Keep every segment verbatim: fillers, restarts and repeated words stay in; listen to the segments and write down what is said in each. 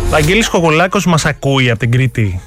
Βαγγέλης Κοκολάκος μας ακούει από την Κρήτη.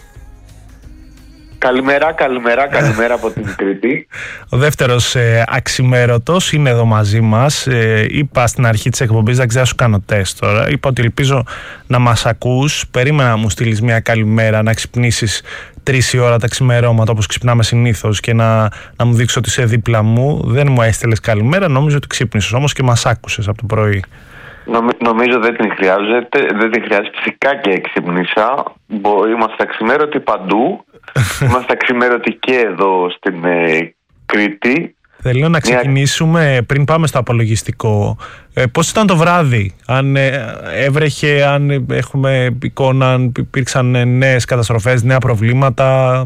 Καλημέρα, καλημέρα, καλημέρα από την Κρήτη. Ο δεύτερος ε, αξιμέρωτος είναι εδώ μαζί μας. Ε, είπα στην αρχή της εκπομπής, δεν ξέρω να σου κάνω τεστ τώρα. Είπα ότι ελπίζω να μας ακούς. Περίμενα να μου στείλεις μια καλημέρα, να ξυπνήσεις τρεις η ώρα τα ξημερώματα όπως ξυπνάμε συνήθως και να, να μου δείξω ότι είσαι δίπλα μου. Δεν μου έστειλες καλημέρα, νόμιζα ότι ξύπνησες όμως και μας άκουσες από το πρωί. Νομίζω δεν την χρειάζεται, δεν την χρειάζεται. Φυσικά και ξυπνήσα. Είμαστε αξιμέρωτοι παντού. Είμαστε αξιμέρωτοι και εδώ στην ε, Κρήτη. Θέλω να ξεκινήσουμε Μια... πριν πάμε στο απολογιστικό. Ε, πώς ήταν το βράδυ, αν ε, έβρεχε, αν έχουμε εικόνα, αν υπήρξαν νέες καταστροφές, νέα προβλήματα?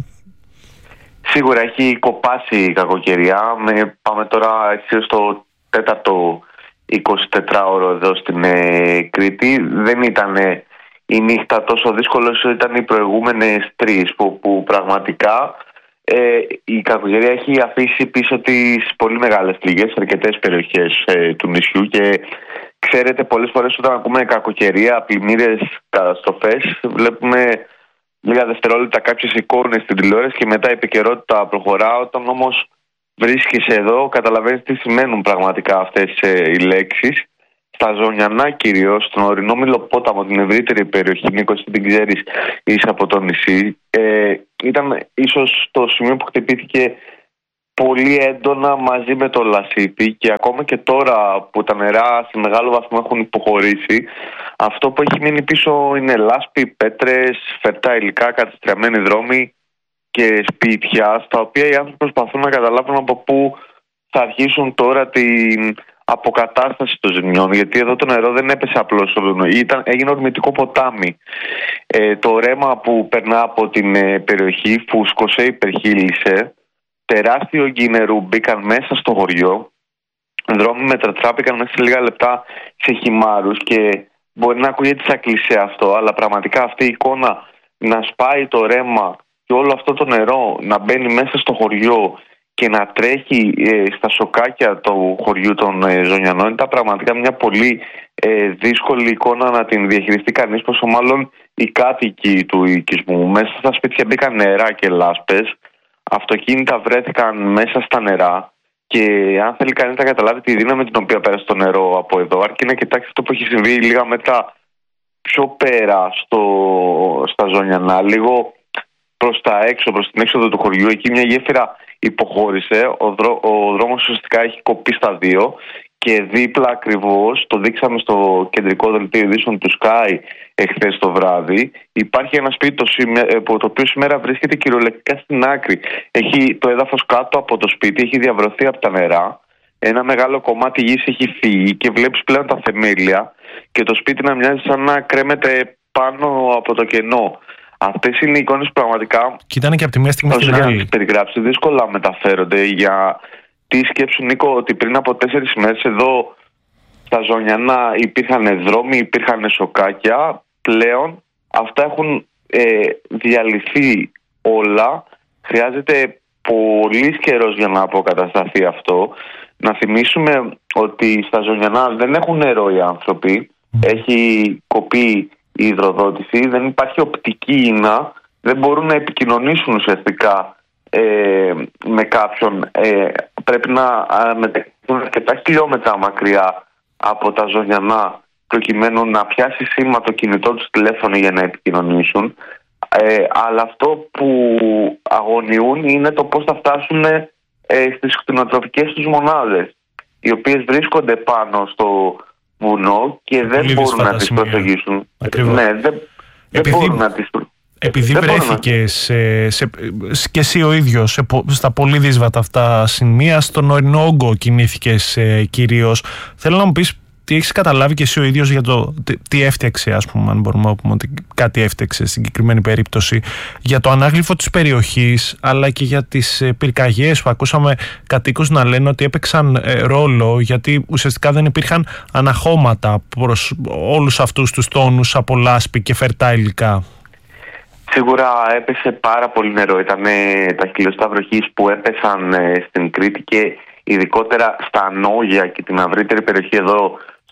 Σίγουρα έχει κοπάσει η κακοκαιρία. Με, πάμε τώρα εσύ στο τέταρτο εικοσιτετράωρο εδώ στην ε, Κρήτη. Δεν ήταν ε, η νύχτα τόσο δύσκολη όσο ήταν οι προηγούμενες τρεις που, που πραγματικά ε, η κακοκαιρία έχει αφήσει πίσω τις πολύ μεγάλες πληγές σε αρκετές περιοχές ε, του νησιού και ξέρετε, πολλές φορές όταν ακούμε κακοκαιρία, πλημμύρες, καταστροφές, βλέπουμε λίγα δευτερόλεπτα κάποιες εικόνες στην τηλεόραση και μετά η επικαιρότητα προχωρά. Όταν όμως βρίσκεσαι εδώ, καταλαβαίνεις τι σημαίνουν πραγματικά αυτές ε, οι λέξεις. Στα Ζωνιανά κυρίως, στον ορεινό Μιλοπόταμο, την ευρύτερη περιοχή, Νίκο, εσύ την ξέρεις, είσαι από το νησί, ε, ήταν ίσως το σημείο που χτυπήθηκε πολύ έντονα μαζί με το Λασίπι και ακόμα και τώρα που τα νερά σε μεγάλο βαθμό έχουν υποχωρήσει, αυτό που έχει μείνει πίσω είναι λάσπη, πέτρες, φερτά υλικά, κατεστραμμένοι δρόμοι και σπίτια, στα οποία οι άνθρωποι προσπαθούν να καταλάβουν από πού θα αρχίσουν τώρα την αποκατάσταση των ζημιών, γιατί εδώ το νερό δεν έπεσε απλώς, ήταν, έγινε ορμητικό ποτάμι. Ε, το ρέμα που περνά από την ε, περιοχή φούσκωσε, υπερχείλησε, τεράστιο όγκοι νερού μπήκαν μέσα στο χωριό, δρόμοι μετατράπηκαν μέσα σε λίγα λεπτά σε χυμάρους και μπορεί να ακούγεται σαν κλισέ αυτό, αλλά πραγματικά αυτή η εικόνα να σπάει το ρέμα και όλο αυτό το νερό να μπαίνει μέσα στο χωριό και να τρέχει ε, στα σοκάκια του χωριού των ε, Ζωνιανών, ήταν πραγματικά μια πολύ ε, δύσκολη εικόνα να την διαχειριστεί κανείς, πόσο μάλλον οι κάτοικοι του οικισμού. Μέσα στα σπίτια μπήκαν νερά και λάσπες, αυτοκίνητα βρέθηκαν μέσα στα νερά και αν θέλει κανείς να καταλάβει τη δύναμη την οποία πέρασε το νερό από εδώ, αρκεί να κοιτάξει αυτό που έχει συμβεί λίγα μετά πιο πέρα στο, στα Ζωνιανά, λίγο προς τα έξω, προς την έξοδο του χωριού. Εκεί μια γέφυρα υποχώρησε, ο, δρό, ο δρόμος ουσιαστικά έχει κοπεί στα δύο και δίπλα ακριβώς, το δείξαμε στο κεντρικό δελτίο ειδήσεων του Sky εχθές το βράδυ, υπάρχει ένα σπίτι το, το οποίο σήμερα βρίσκεται κυριολεκτικά στην άκρη. Έχει το έδαφος κάτω από το σπίτι, έχει διαβρωθεί από τα νερά, ένα μεγάλο κομμάτι γης έχει φύγει και βλέπεις πλέον τα θεμέλια και το σπίτι να μοιάζει σαν να κρέμεται πάνω από το κενό. Αυτές είναι οι εικόνες πραγματικά. Και ήταν και από τη μία στιγμή στην άλλη. Περιγράψει, δύσκολα μεταφέρονται. Για τι σκέψου, Νίκο, ότι πριν από τέσσερις ημέρες εδώ στα Ζωνιανά υπήρχαν δρόμοι, υπήρχαν σοκάκια. Πλέον αυτά έχουν ε, διαλυθεί όλα. Χρειάζεται πολύ καιρός για να αποκατασταθεί αυτό. Να θυμίσουμε ότι στα Ζωνιανά δεν έχουν νερό οι άνθρωποι. Mm. Έχει κοπεί η υδροδότηση, δεν υπάρχει οπτική ίνα, δεν μπορούν να επικοινωνήσουν ουσιαστικά ε, με κάποιον. Ε, πρέπει να μετακινηθούν αρκετά χιλιόμετρα μακριά από τα Ζωνιανά προκειμένου να πιάσει σήμα το κινητό τους τηλέφωνο για να επικοινωνήσουν. Ε, αλλά αυτό που αγωνιούν είναι το πώς θα φτάσουν ε, στις κτηνοτροφικές τους μονάδες, οι οποίες βρίσκονται πάνω στο βουνό και δεν Πολύ μπορούν να τις προσεγγίσουν. Ναι, δεν, επειδή, δεν μπορούν να τις επειδή βρέθηκε να... σε, σε, και εσύ ο ίδιος σε, στα πολύ δύσβατα αυτά σημεία, στον ορεινό όγκο κινήθηκες ε, κυρίως. Θέλω να μου πεις τι έχεις καταλάβει και εσύ ο ίδιος για το τι, τι έφτιαξε, ας πούμε, αν μπορούμε να πούμε ότι κάτι έφτιαξε στην συγκεκριμένη περίπτωση, για το ανάγλυφο της περιοχής, αλλά και για τις ε, πυρκαγιές που ακούσαμε κατοίκους να λένε ότι έπαιξαν ε, ρόλο, γιατί ουσιαστικά δεν υπήρχαν αναχώματα προς όλους αυτούς τους τόνους από λάσπη και φερτά υλικά. Σίγουρα έπεσε πάρα πολύ νερό. Ήταν ε, τα χιλιοστά βροχής που έπεσαν ε, στην Κρήτη και ειδικότερα στα Νόγια και την ευρύτερη περιοχή εδώ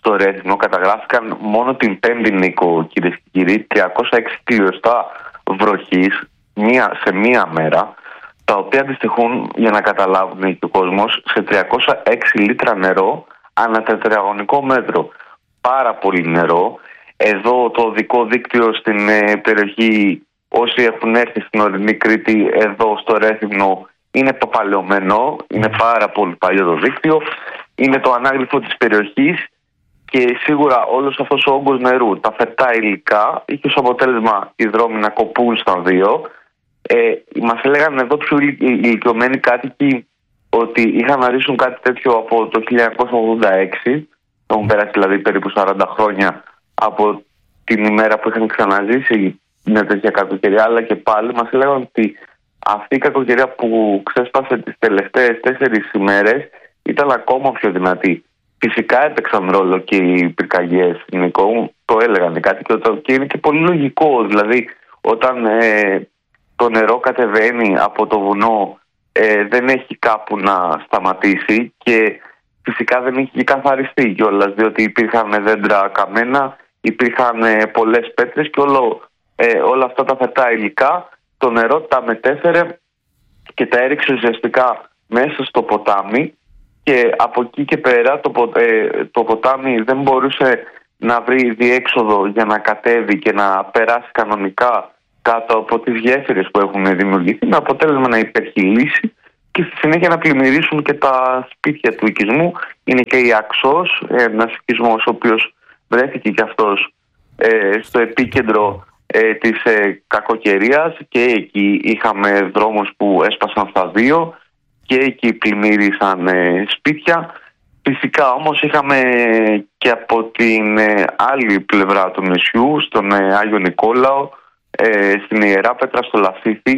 στο Ρέθυμνο. Καταγράφηκαν μόνο την Πέμπτη, Νίκο, κυρίες και κύριοι, τριακόσια έξι χιλιοστά βροχής μία, σε μία μέρα, τα οποία αντιστοιχούν, για να καταλάβουν και ο κόσμος, σε τριακόσια έξι λίτρα νερό ανά τετραγωνικό μέτρο. Πάρα πολύ νερό. Εδώ το οδικό δίκτυο στην ε, περιοχή, όσοι έχουν έρθει στην ορεινή Κρήτη, εδώ στο Ρέθυμνο, είναι παπαλαιωμένο, είναι πάρα πολύ παλιό το δίκτυο, είναι το ανάγλυφο της περιοχής και σίγουρα όλος αυτός ο όγκος νερού, τα φετά υλικά, είχε ως αποτέλεσμα οι δρόμοι να κοπούν στα δύο. Ε, μας έλεγαν εδώ πιο ηλικιωμένοι κάτοικοι ότι είχαν να ρίξουν κάτι τέτοιο από το χίλια εννιακόσια ογδόντα έξι, έχουν περάσει δηλαδή περίπου σαράντα χρόνια από την ημέρα που είχαν ξαναζήσει μια τέτοια κακοκαιρία, αλλά και πάλι μας έλεγαν ότι αυτή η κακοκαιρία που ξέσπασε τις τελευταίες τέσσερις ημέρες ήταν ακόμα πιο δυνατή. Φυσικά έπαιξαν ρόλο και οι πυρκαγιές, Νικό, το έλεγαν κάτι και είναι και πολύ λογικό. Δηλαδή, όταν ε, το νερό κατεβαίνει από το βουνό, ε, δεν έχει κάπου να σταματήσει και φυσικά δεν έχει καθαριστεί κιόλας, διότι υπήρχαν δέντρα καμένα, υπήρχαν ε, πολλές πέτρες και όλο, ε, όλα αυτά τα φετά υλικά το νερό τα μετέφερε και τα έριξε ουσιαστικά μέσα στο ποτάμι και από εκεί και πέρα το, ε, το ποτάμι δεν μπορούσε να βρει διέξοδο για να κατέβει και να περάσει κανονικά κάτω από τις γέφυρες που έχουν δημιουργηθεί, με αποτέλεσμα να υπερχειλήσει και στη συνέχεια να πλημμυρίσουν και τα σπίτια του οικισμού. Είναι και η Αξός, ένας οικισμός ο οποίος βρέθηκε και αυτός ε, στο επίκεντρο ε, της ε, κακοκαιρίας και εκεί είχαμε δρόμους που έσπασαν στα δύο και εκεί πλημμύρισαν ε, σπίτια. Φυσικά όμως είχαμε και από την ε, άλλη πλευρά του νησιού, στον ε, Άγιο Νικόλαο, ε, στην Ιεράπετρα, στο Λασίθι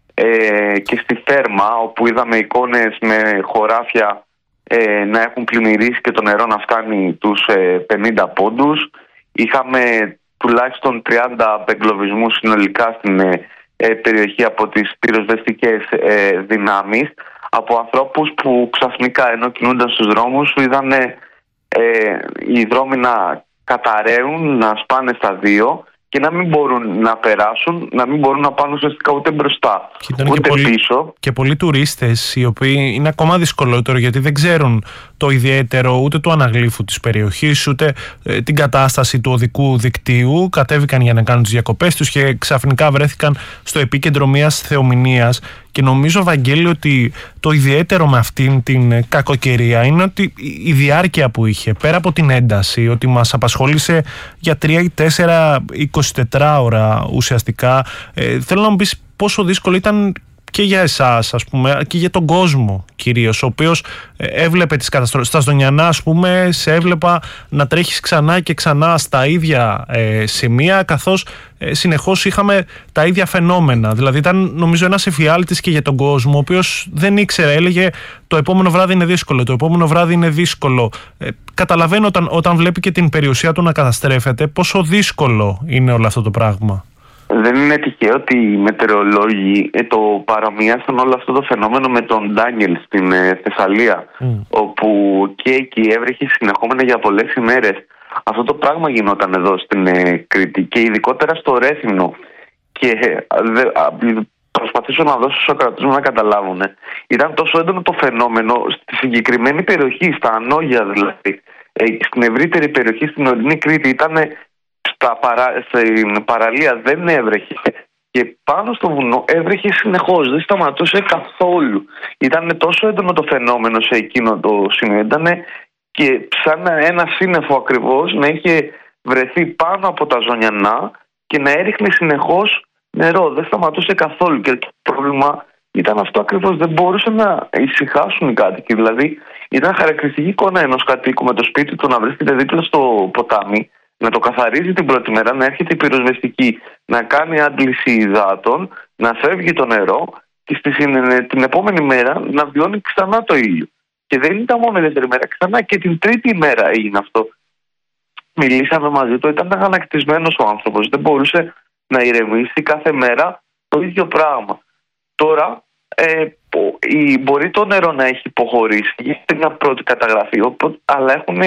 ε, και στη Θέρμα, όπου είδαμε εικόνες με χωράφια ε, να έχουν πλημμυρίσει και το νερό να φτάνει τους ε, πενήντα πόντους. Είχαμε τουλάχιστον τριάντα απεγκλωβισμούς συνολικά στην ε, περιοχή από τις πυροσβεστικές ε, δυνάμεις, από ανθρώπους που ξαφνικά ενώ κινούνταν στους δρόμους είδαν ε, οι δρόμοι να καταραίουν, να σπάνε στα δύο και να μην μπορούν να περάσουν, να μην μπορούν να πάνε ουσιαστικά ούτε μπροστά ούτε και πολλοί, πίσω. Και πολλοί τουρίστες οι οποίοι είναι ακόμα δυσκολότερο γιατί δεν ξέρουν το ιδιαίτερο ούτε του αναγλύφου της περιοχής ούτε ε, την κατάσταση του οδικού δικτύου. Κατέβηκαν για να κάνουν τις διακοπές τους και ξαφνικά βρέθηκαν στο επίκεντρο μιας θεομηνίας. Και νομίζω, Βαγγέλη, ότι το ιδιαίτερο με αυτήν την κακοκαιρία είναι ότι η διάρκεια που είχε, πέρα από την ένταση, ότι μας απασχόλησε για τρία, τέσσερα, εικοσιτέσσερα ώρα ουσιαστικά. Ε, θέλω να μου πεις πόσο δύσκολο ήταν και για εσάς, ας πούμε, και για τον κόσμο κυρίως, ο οποίος έβλεπε τις καταστροφές. Στα Στονιανά, ας πούμε, σε έβλεπα να τρέχεις ξανά και ξανά στα ίδια ε, σημεία, καθώς ε, συνεχώς είχαμε τα ίδια φαινόμενα. Δηλαδή ήταν, νομίζω, ένας εφιάλτης και για τον κόσμο, ο οποίος δεν ήξερε, έλεγε το επόμενο βράδυ είναι δύσκολο, το επόμενο βράδυ είναι δύσκολο. Ε, καταλαβαίνω όταν, όταν βλέπει και την περιουσία του να καταστρέφεται, πόσο δύσκολο είναι όλο αυτό το πράγμα. Δεν είναι τυχαίο ότι οι μετεωρολόγοι ε, το παρομοιάσαν όλο αυτό το φαινόμενο με τον Ντάνιελ στην ε, Θεσσαλία, mm. όπου και εκεί έβρεχε συνεχόμενα για πολλές ημέρες. Αυτό το πράγμα γινόταν εδώ στην ε, Κρήτη και ειδικότερα στο Ρέθυμνο. Και ε, προσπαθήσω να δώσω στους ακροατές μου να καταλάβουν. Ε. Ήταν τόσο έντονο το φαινόμενο στη συγκεκριμένη περιοχή, στα Ανόγια δηλαδή. Ε, στην ευρύτερη περιοχή, στην ορεινή Κρήτη, ήταν Στα παρα... στην παραλία δεν έβρεχε και πάνω στο βουνό έβρεχε συνεχώς, δεν σταματούσε καθόλου. Ήταν τόσο έντονο το φαινόμενο σε εκείνο το σημείο. Ήταν και σαν ένα σύννεφο ακριβώς να είχε βρεθεί πάνω από τα Ζωνιανά και να έριχνε συνεχώς νερό. Δεν σταματούσε καθόλου και το πρόβλημα ήταν αυτό ακριβώς. Δεν μπορούσαν να ησυχάσουν οι κάτοικοι. Δηλαδή ήταν χαρακτηριστική εικόνα ενός κατοίκου με το σπίτι του να βρίσκεται δίπλα στο ποτάμι, να το καθαρίζει την πρώτη μέρα, να έρχεται η πυροσβεστική, να κάνει άντληση υδάτων, να φεύγει το νερό και στη, την επόμενη μέρα να βιώνει ξανά το ήλιο. Και δεν ήταν μόνο η δεύτερη μέρα, ξανά και την τρίτη μέρα έγινε αυτό. Μιλήσαμε μαζί του, ήταν αγανακτισμένος ο άνθρωπος, δεν μπορούσε να ηρεμήσει, κάθε μέρα το ίδιο πράγμα. Τώρα ε, μπορεί το νερό να έχει υποχωρήσει, έχει μια πρώτη καταγραφή, αλλά έχουν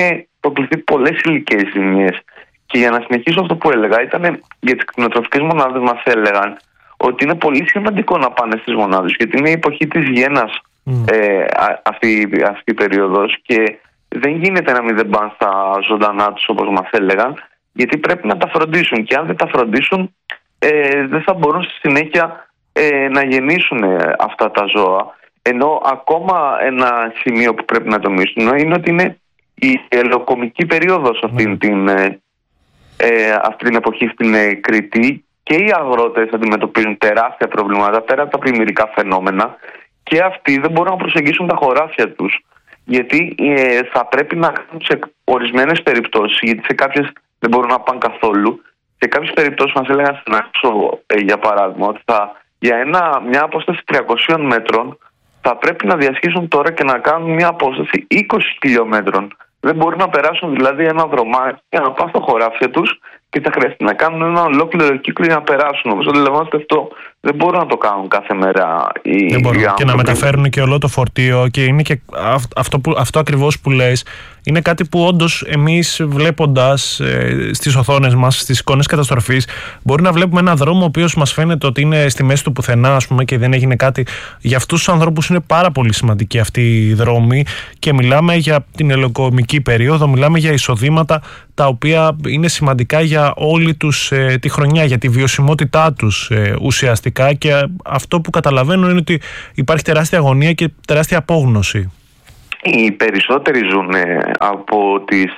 προκληθεί πολλές ηλικές ζημιές. Και για να συνεχίσω αυτό που έλεγα, ήταν για τις κτηνοτροφικές μονάδες μας έλεγαν ότι είναι πολύ σημαντικό να πάνε στις μονάδες, γιατί είναι η εποχή της γένας mm. ε, αυτή, αυτή η περίοδος και δεν γίνεται να μην δεν πάνε στα ζωντανά τους όπως μας έλεγαν, γιατί πρέπει να τα φροντίσουν και αν δεν τα φροντίσουν ε, δεν θα μπορούν στη συνέχεια ε, να γεννήσουν αυτά τα ζώα. Ενώ ακόμα ένα σημείο που πρέπει να τονίσουν είναι ότι είναι η ελαιοκομική περίοδος αυτή, mm. την, ε, αυτή την εποχή στην ε, Κρήτη και οι αγρότες αντιμετωπίζουν τεράστια προβλήματα πέρα από τα πλημμυρικά φαινόμενα και αυτοί δεν μπορούν να προσεγγίσουν τα χωράφια τους, γιατί ε, θα πρέπει να κάνουν σε ορισμένες περιπτώσεις, γιατί σε κάποιες δεν μπορούν να πάνε καθόλου. Σε κάποιες περιπτώσεις μας έλεγαν στην Άξο, ε, για παράδειγμα, ότι θα, για ένα, μια απόσταση τριακοσίων μέτρων θα πρέπει να διασχίσουν τώρα και να κάνουν μια απόσταση είκοσι χιλιόμετρων. Δεν μπορούν να περάσουν δηλαδή ένα δρομάκι για να πάνε στα χωράφια τους και θα χρειαστεί να κάνουν ένα ολόκληρο κύκλο για να περάσουν. Όπως αντιλαμβάνεστε, αυτό δεν μπορούν να το κάνουν κάθε μέρα οι, δεν μπορούν. Οι και να μεταφέρουν και όλο το φορτίο. Και είναι και αυτό, που, αυτό ακριβώς που λες. Είναι κάτι που όντως εμείς βλέποντας ε, στις οθόνες μας, στις εικόνες καταστροφής, μπορεί να βλέπουμε ένα δρόμο ο οποίος μας φαίνεται ότι είναι στη μέση του πουθενά, ας πούμε, και δεν έγινε κάτι. Για αυτούς τους ανθρώπους είναι πάρα πολύ σημαντική αυτή η δρόμη και μιλάμε για την ελαιοκομική περίοδο, μιλάμε για εισοδήματα τα οποία είναι σημαντικά για όλη τους ε, τη χρονιά, για τη βιωσιμότητά τους ε, ουσιαστικά, και αυτό που καταλαβαίνω είναι ότι υπάρχει τεράστια αγωνία και τεράστια απόγνωση. Οι περισσότεροι ζουν από τις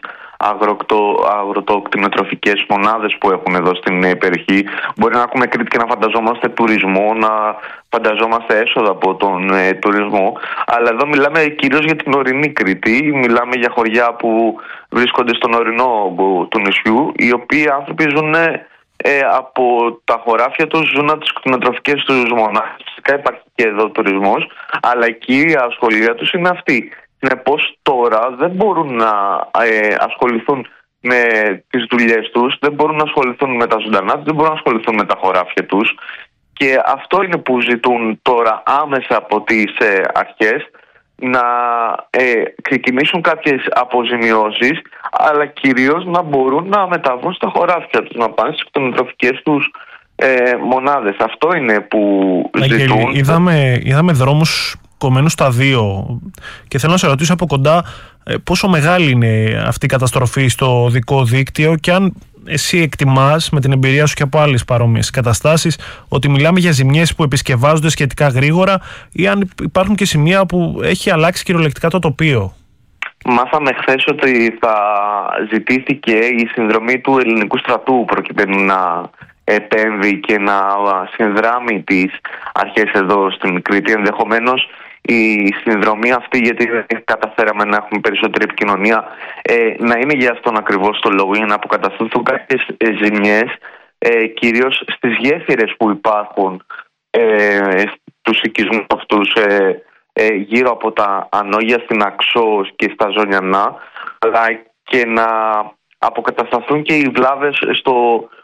αγροτοκτηνοτροφικές μονάδες που έχουν εδώ στην περιοχή. Μπορεί να έχουμε Κρήτη και να φανταζόμαστε τουρισμό, να φανταζόμαστε έσοδα από τον ε, τουρισμό, αλλά εδώ μιλάμε κυρίως για την ορεινή Κρήτη. Μιλάμε για χωριά που βρίσκονται στον ορεινό όγκο του νησιού, οι οποίοι άνθρωποι ζουν ε, από τα χωράφια τους, ζουν από τις κτηνοτροφικές τους μονάδες. Φυσικά υπάρχει και εδώ τουρισμός, αλλά η κύρια ασχολία τους είναι αυτή. Συνεπώς τώρα δεν μπορούν να ε, ασχοληθούν με τις δουλειές τους, δεν μπορούν να ασχοληθούν με τα ζωντανά τους, δεν μπορούν να ασχοληθούν με τα χωράφια τους, και αυτό είναι που ζητούν τώρα άμεσα από τις ε, αρχές, να ε, ξεκινήσουν κάποιες αποζημιώσεις, αλλά κυρίως να μπορούν να μεταβούν στα χωράφια τους, να πάνε στις κτηνοτροφικές τους ε, μονάδες. Αυτό είναι που ζητούν. Αγγέλη, είδαμε, είδαμε δρόμους κομμένους στα δύο και θέλω να σε ρωτήσω από κοντά πόσο μεγάλη είναι αυτή η καταστροφή στο οδικό δίκτυο και αν εσύ εκτιμάς με την εμπειρία σου και από άλλες παρόμοιες καταστάσεις ότι μιλάμε για ζημιές που επισκευάζονται σχετικά γρήγορα ή αν υπάρχουν και σημεία που έχει αλλάξει κυριολεκτικά το τοπίο. Μάθαμε χθες ότι θα ζητήθηκε η συνδρομή του ελληνικού στρατού προκειμένου να επέμβει και να συνδράμει τις αρχές εδώ στην Κρήτη. Ενδεχομένως η συνδρομή αυτή, γιατί δεν καταφέραμε να έχουμε περισσότερη επικοινωνία, ε, να είναι για αυτόν ακριβώς το λόγο, για να αποκατασταθούν κάποιες ε, ζημιές, ε, κυρίως στις γέφυρες που υπάρχουν ε, στους οικισμούς αυτούς ε, ε, γύρω από τα Ανόγια, στην Αξό και στα Ζωνιανά, αλλά και να αποκατασταθούν και οι βλάβες στο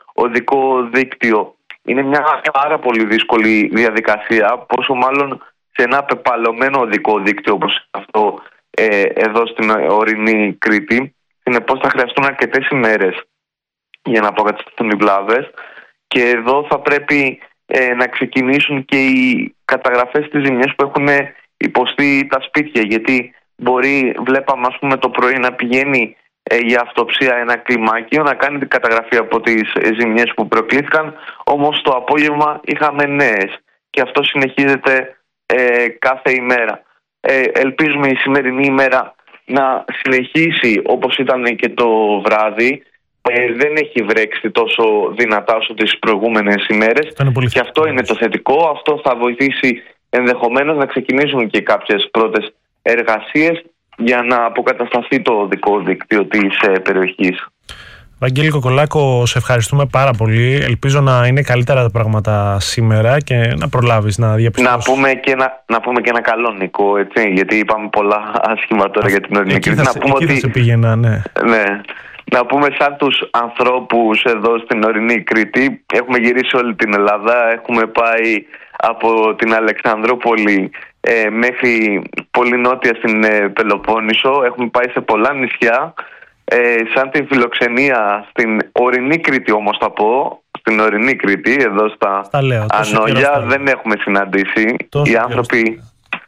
οδικό δίκτυο. Είναι μια πάρα πολύ δύσκολη διαδικασία, πόσο μάλλον σε ένα πεπαλωμένο οδικό δίκτυο όπως αυτό ε, εδώ στην ορεινή Κρήτη. Συνεπώς θα χρειαστούν αρκετές ημέρες για να αποκατασταθούν οι βλάβες, και εδώ θα πρέπει ε, να ξεκινήσουν και οι καταγραφές στις ζημιές που έχουν υποστεί τα σπίτια, γιατί μπορεί, βλέπαμε ας πούμε το πρωί να πηγαίνει ε, για αυτοψία ένα κλιμάκιο, να κάνει την καταγραφή από τις ε, ζημιές που προκλήθηκαν, όμως το απόγευμα είχαμε νέες και αυτό συνεχίζεται Ε, κάθε ημέρα. Ε, ελπίζουμε η σημερινή ημέρα να συνεχίσει όπως ήταν και το βράδυ. Ε, δεν έχει βρέξει τόσο δυνατά όσο τις προηγούμενες ημέρες και αυτό είναι το θετικό. Αυτό θα βοηθήσει ενδεχομένως να ξεκινήσουν και κάποιες πρώτες εργασίες για να αποκατασταθεί το οδικό δίκτυο της ε, περιοχής. Βαγγέλη Κοκολάκο, σε ευχαριστούμε πάρα πολύ. Ελπίζω να είναι καλύτερα τα πράγματα σήμερα και να προλάβεις να διαπιστώσεις. Να πούμε και ένα, να πούμε και ένα καλό, Νικό, έτσι, γιατί είπαμε πολλά άσχημα τώρα Α, για την ορεινή Κρήτη. Να πούμε ότι σε πήγαινα, ναι. ναι. Να πούμε σαν τους ανθρώπους εδώ στην ορεινή Κρήτη, έχουμε γυρίσει όλη την Ελλάδα, έχουμε πάει από την Αλεξανδρούπολη ε, μέχρι πολύ νότια στην ε, Πελοπόννησο, έχουμε πάει σε πολλά νησιά. ε, σαν την φιλοξενία στην ορεινή Κρήτη, όμως θα πω, στην ορεινή Κρήτη, εδώ στα, στα λέω, Ανόλια, δεν έχουμε συναντήσει. Τόσο Οι άνθρωποι...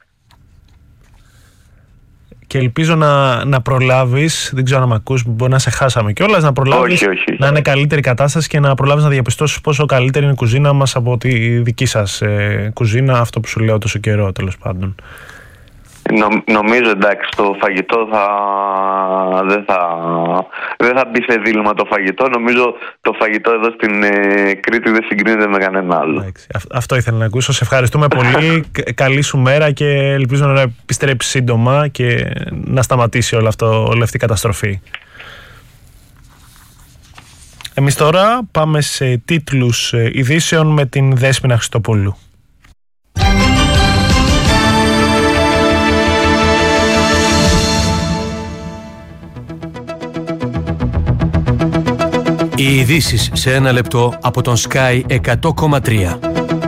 Και ελπίζω να, να προλάβεις, δεν ξέρω αν με ακούς, μπορεί να σε χάσαμε κιόλας, να προλάβεις όχι, όχι. να είναι καλύτερη κατάσταση και να προλάβεις να διαπιστώσεις πόσο καλύτερη είναι η κουζίνα μας από τη δική σας ε, κουζίνα, αυτό που σου λέω τόσο καιρό τέλος πάντων. Νο, νομίζω εντάξει, το φαγητό θα, δεν, θα, δεν θα μπει σε δίλημα το φαγητό. Νομίζω το φαγητό εδώ στην ε, Κρήτη δεν συγκρίνεται με κανένα άλλο. Εντάξει, αυ, αυτό ήθελα να ακούσω. Σε ευχαριστούμε πολύ. Καλή σου μέρα και ελπίζω να επιστρέψει σύντομα και να σταματήσει όλο αυτό, όλη αυτή η καταστροφή. Εμείς τώρα πάμε σε τίτλους ειδήσεων με την Δέσποινα Χριστοπούλου. Οι ειδήσεις σε ένα λεπτό από τον Sky εκατό κόμμα τρία.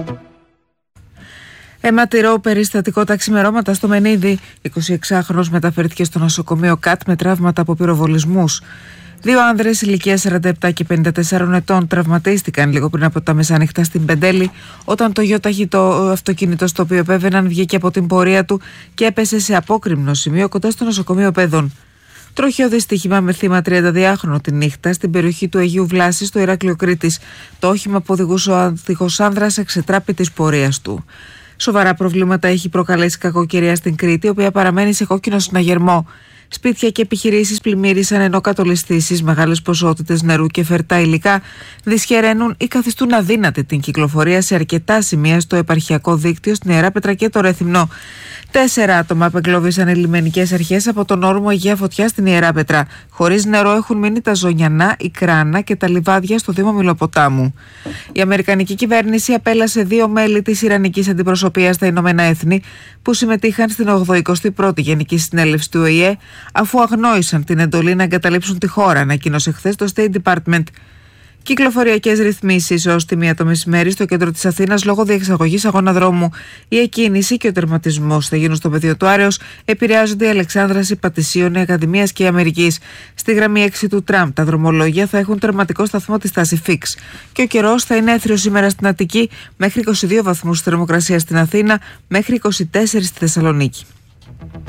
Αιματηρό περιστατικό τα ξημερώματα στο Μενίδη. εικοσιεξάχρονος μεταφέρθηκε στο νοσοκομείο ΚΑΤ με τραύματα από πυροβολισμούς. Δύο άνδρες ηλικίας σαράντα επτά και πενήντα τεσσάρων ετών τραυματίστηκαν λίγο πριν από τα μεσάνυχτα στην Πεντέλη, όταν το γιοταχητό αυτοκίνητο στο οποίο επέβαιναν βγήκε από την πορεία του και έπεσε σε απόκρημνο σημείο κοντά στο νοσοκομείο Παιδών. Τροχαίο δυστύχημα με θύμα τριανταδυάχρονο τη νύχτα στην περιοχή του Αγίου Βλάση στο Ηράκλειο Κρήτης. Το όχημα που οδηγούσε ο άτυχος άνδρας εξετράπη της πορείας του. Σοβαρά προβλήματα έχει προκαλέσει κακοκαιρία στην Κρήτη, η οποία παραμένει σε κόκκινο συναγερμό. Σπίτια και επιχειρήσεις πλημμύρισαν, ενώ κατολιστήσεις, μεγάλες ποσότητες νερού και φερτά υλικά δυσχεραίνουν ή καθιστούν αδύνατη την κυκλοφορία σε αρκετά σημεία στο επαρχιακό δίκτυο στην Ιεράπετρα και το Ρέθυμνο. Τέσσερα άτομα απεγκλώβησαν οι λιμενικές αρχές από τον όρμο Αγία Φωτιά στην Ιεράπετρα. Χωρίς νερό έχουν μείνει τα Ζωνιανά, η Κράνα και τα λιβάδια στο Δήμο Μιλοποτάμου. Η Αμερικανική κυβέρνηση απέλασε δύο μέλη της Ιρανικής αντιπροσωπείας στα Ηνωμένα Έθνη που συμμετείχαν στην ογδοηκοστή πρώτη Γενική Συνέλευση του Ο Η Ε, αφού αγνόησαν την εντολή να εγκαταλείψουν τη χώρα, ανακοίνωσε χθες το State Department. Κυκλοφοριακές ρυθμίσεις ως τη μία το μεσημέρι στο κέντρο της Αθήνας λόγω διεξαγωγής αγώνα δρόμου. Η εκκίνηση και ο τερματισμός θα γίνουν στο πεδίο του Άρεως. Επηρεάζονται η Αλεξάνδρας, η Πατησίων, η Ακαδημίας και η Αμερικής. Στη γραμμή έξι του τραμ τα δρομολόγια θα έχουν τερματικό σταθμό τη στάση Fix. Και ο καιρός θα είναι έθριος σήμερα στην Αττική, μέχρι είκοσι δύο βαθμούς θερμοκρασία στην Αθήνα, μέχρι είκοσι τέσσερα στη Θεσσαλονίκη.